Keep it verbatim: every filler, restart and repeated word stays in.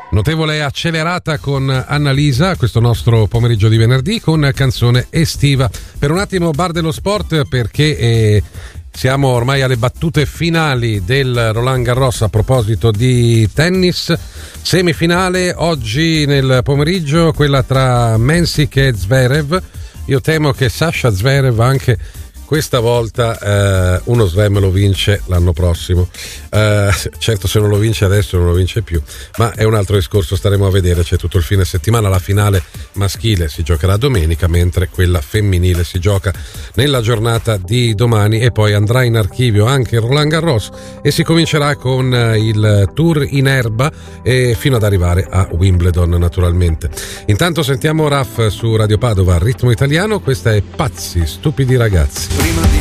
Notevole accelerata con Annalisa, questo nostro pomeriggio di venerdì, con canzone estiva. Per un attimo Bar dello Sport, perché eh, siamo ormai alle battute finali del Roland Garros a proposito di tennis. Semifinale oggi nel pomeriggio, quella tra Mensik e Zverev. Io temo che Sasha Zverev anche questa volta eh, uno slam lo vince l'anno prossimo. Eh, certo, se non lo vince adesso non lo vince più, ma è un altro discorso, staremo a vedere. C'è tutto il fine settimana. La finale maschile si giocherà domenica, mentre quella femminile si gioca nella giornata di domani, e poi andrà in archivio anche il Roland Garros e si comincerà con il tour in erba e fino ad arrivare a Wimbledon, naturalmente. Intanto sentiamo Raf su Radio Padova, ritmo italiano. Questa è Pazzi, stupidi ragazzi. Prima di